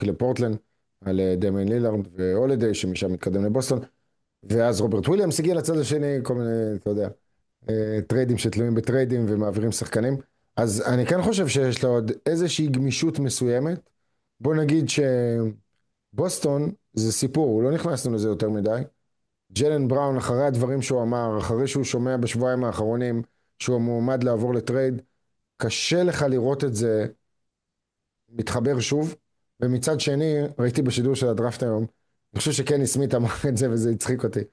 לפורטלנד, על דמיין לילארד והולידיי, שמשם מתקדם לבוסטון, ואז רוברט וויליאמס הגיע לצד השני, כל מיני, אתה יודע, טריידים שתלויים בטריידים ומעבירים שחקנים. אז אני כן חושב שיש לו עוד איזושהי גמישות מסוימת. בוא נגיד שבוסטון זה סיפור, לא נכנסנו לזה יותר מדי. ג'לן בראון, אחרי הדברים שהוא אמר, אחרי שהוא שומע בשבועיים האחרונים שהוא מועמד לעבור לטרייד, קשה לך לראות את זה מתחבר שוב. ומצד שני, ראיתי בשידור של הדראפט היום, אני חושב שקני סמית אמר את זה וזה הצחיק אותי,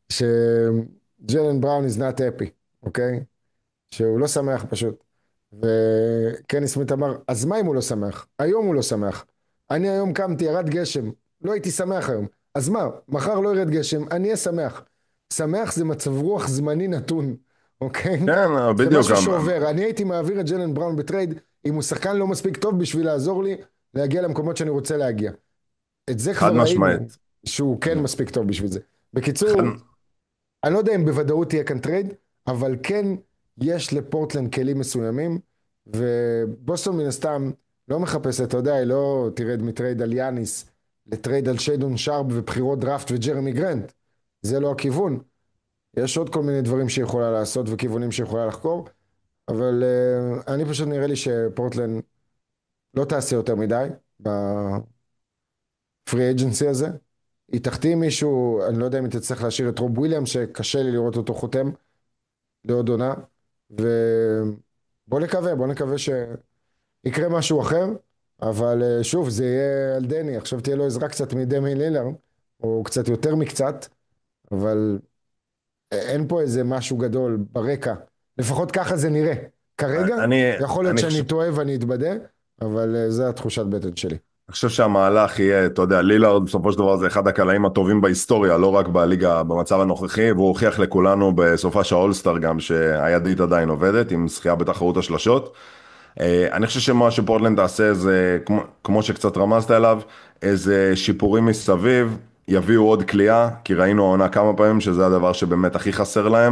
שג'לן בראון is not happy, אוקיי? שהוא לא שמח פשוט. וקני סמית אמר, אז מה אם הוא לא שמח? היום הוא לא שמח. אני היום קמתי, ירד גשם, לא הייתי שמח היום. אז מה, מחר לא ירד גשם, אני אהיה שמח. שמח זה מצב רוח זמני נתון, אוקיי? כן, זה בדיוק. משהו שעובר. אני הייתי מעביר את ג'לן בראון בטרייד, אם הוא שחקן לא מספיק טוב בשביל לעזור לי להגיע למקומות שאני רוצה להגיע. את זה חד כבר ראינו, משמעית. שהוא כן מספיק טוב בשביל זה. חד... בקיצור, אני לא יודע אם בוודאות תהיה כאן טרייד, אבל כן יש לפורטלנד כלים מסוימים, ובוסטון מן הסתם לא מחפשת, אתה יודע, היא לא תרד מטרייד על יאניס, לטרייד על שיידון שרפ ובחירות דראפט וג'רמי גרנט. זה לא הכיוון. יש עוד כל מיני דברים שהיא יכולה לעשות וכיוונים שהיא יכולה לחקור, אבל אני פשוט נראה לי שפורטלנד לא תעשה יותר מדי בפרי אג'נסי הזה. היא תחתים מישהו, אני לא יודע אם היא תצטרך להשאיר את רוב וויליאם, שקשה לי לראות אותו חותם לעוד עונה, ובוא נקווה, בוא נקווה שיקרה משהו אחר, אבל שוב, זה יהיה על דני, עכשיו תהיה לו עזרה קצת מדמי לילר, או קצת יותר מקצת, אבל אין פה איזה משהו גדול ברקע, לפחות ככה זה נראה. כרגע, אני, יכול להיות אני שאני חושב, טועה ואני אתבדה, אבל זה התחושת בטן שלי. אני חושב שהמהלך יהיה, אתה יודע, לילארד בסופו של דבר זה אחד הקלעים הטובים בהיסטוריה, לא רק בליגה במצב הנוכחי, והוא הוכיח לכולנו בסופה של האולסטאר גם שהידית עדיין עובדת, עם זכייה בתחרות השלשות. אני חושב שמה שפורטלנד תעשה זה, כמו שקצת רמזת אליו, איזה שיפורים מסביב, יביאו עוד קליעה, כי ראינו העונה כמה פעמים שזה הדבר שבאמת הכי חסר להם.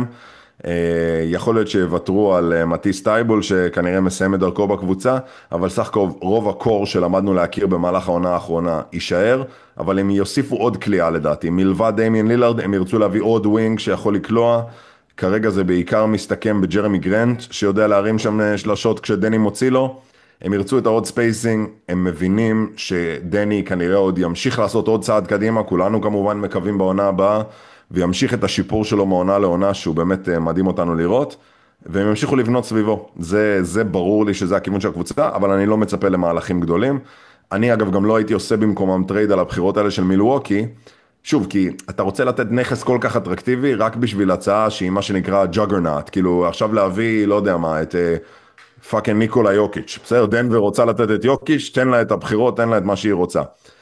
יכול להיות שיוותרו על מטיס טייבול, שכנראה מסיים את דרכו בקבוצה, אבל סך הכל רוב הקור שלמדנו להכיר במהלך העונה האחרונה יישאר, אבל הם יוסיפו עוד קליעה לדעתי. מלבד דמיין לילארד, הם ירצו להביא עוד ווינג שיכול לקלוע. כרגע זה בעיקר מסתכם בג'רמי גרנט, שיודע להרים שם שלשות כשדני מוציא לו. הם ירצו את העוד ספייסינג, הם מבינים שדני כנראה עוד ימשיך לעשות עוד צעד קדימה, כולנו כמובן מקווים בעונה הבאה, וימשיך את השיפור שלו מעונה לעונה, שהוא באמת מדהים אותנו לראות, והם ימשיכו לבנות סביבו. זה ברור לי שזה הכיוון של הקבוצה, אבל אני לא מצפה למהלכים גדולים. אני אגב גם לא הייתי עושה במקומם טרייד על הבחירות האלה של מילווקי, שוב, כי אתה רוצה לתת נכס כל כך אטרקטיבי רק בשביל הצעה שהיא מה שנקרא ג'אגרנאט, כאילו עכשיו להביא, לא יודע מה, את פאקינג ניקולה יוקיץ', בסדר, דנבר רוצה לתת את יוקיץ', תן לה את הבחירות, תן לה את מה שהיא רוצה.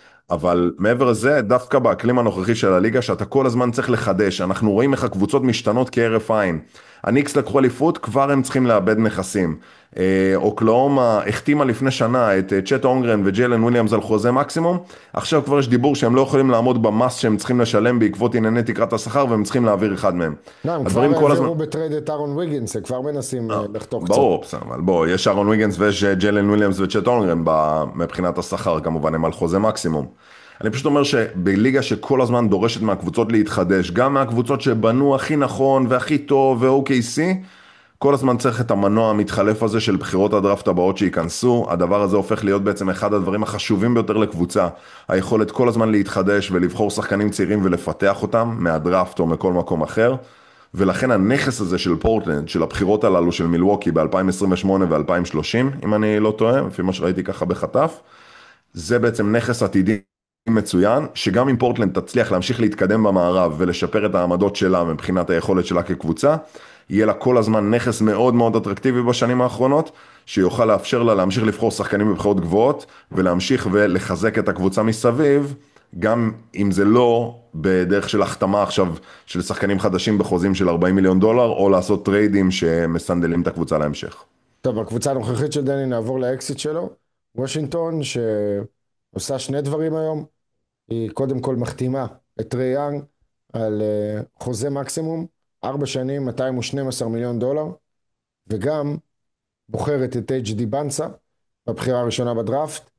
אבל מעבר לזה, דווקא באקלים הנוכחי של הליגה, שאתה כל הזמן צריך לחדש, אנחנו רואים איך הקבוצות משתנות כהרף עין. הניקס לקחו אליפות, כבר הם צריכים לאבד נכסים. אוקלאומה החתימה לפני שנה את צ'ט אונגרן וג'יילן וויליאמס על חוזה מקסימום, עכשיו כבר יש דיבור שהם לא יכולים לעמוד במס שהם צריכים לשלם בעקבות ענייני תקרת השכר, והם צריכים להעביר אחד מהם. לא, הם כבר הדברים כל הזמן... העבירו בטרייד את אהרון ויגינס, הם כבר מנסים לחתוך קצת. ברור, בסדר, אבל בוא, יש אהרון ויגנס ויש ג'יילן וויליאמס וצ'ט אונגרן מבחינת השכר כמובן, הם על חוזה מקסימום. אני פשוט אומר שבליגה שכל הזמן דורשת מהקבוצות להתחדש, גם מהקבוצות שבנו הכי נכון והכי טוב ו-OKC, כל הזמן צריך את המנוע המתחלף הזה של בחירות הדראפט הבאות שייכנסו. הדבר הזה הופך להיות בעצם אחד הדברים החשובים ביותר לקבוצה. היכולת כל הזמן להתחדש ולבחור שחקנים צעירים ולפתח אותם מהדראפט או מכל מקום אחר. ולכן הנכס הזה של פורטלנד, של הבחירות הללו של מילווקי ב-2028 ו-2030, אם אני לא טועה, לפי מה שראיתי ככה בחטף, זה בעצם נכס עתידי מצוין, שגם אם פורטלנד תצליח להמשיך להתקדם במערב ולשפר את העמדות שלה מבחינת היכולת שלה כקבוצה, יהיה לה כל הזמן נכס מאוד מאוד אטרקטיבי בשנים האחרונות, שיוכל לאפשר לה להמשיך לבחור שחקנים בבחירות גבוהות, ולהמשיך ולחזק את הקבוצה מסביב, גם אם זה לא בדרך של החתמה עכשיו של שחקנים חדשים בחוזים של 40 מיליון דולר, או לעשות טריידים שמסנדלים את הקבוצה להמשך. טוב, הקבוצה הנוכחית של דני, נעבור לאקסיט שלו. וושינגטון, שעושה שני דברים היום, היא קודם כל מחתימה את טרי יאנג על חוזה מקסימום, 4 שנים, 212 מיליון דולר, וגם בוחרת את HD בנסה, בבחירה הראשונה בדראפט,